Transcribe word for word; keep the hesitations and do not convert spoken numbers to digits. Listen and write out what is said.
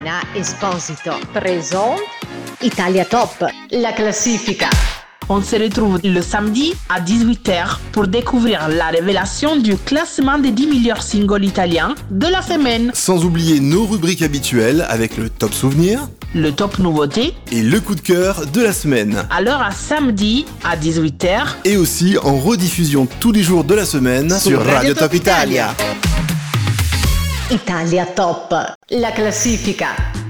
Na Esposito présente Italia Top, la classifica. On se retrouve le samedi à dix-huit heures pour découvrir la révélation du classement des dix meilleurs singles italiens de la semaine. Sans oublier nos rubriques habituelles avec le top souvenir, le top nouveauté et le coup de cœur de la semaine. Alors à samedi à dix-huit heures et aussi en rediffusion tous les jours de la semaine sur, sur Radio, Radio Top, Top Italia. Italia Top, la classifica.